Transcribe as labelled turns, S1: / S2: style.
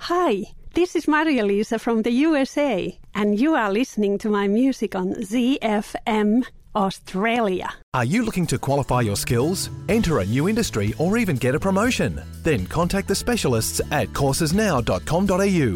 S1: Hi, this is Maria-Lisa from the USA, and you are listening to my music on ZFM Australia.
S2: Are you looking to qualify your skills, enter a new industry, or even get a promotion? Then contact the specialists at coursesnow.com.au.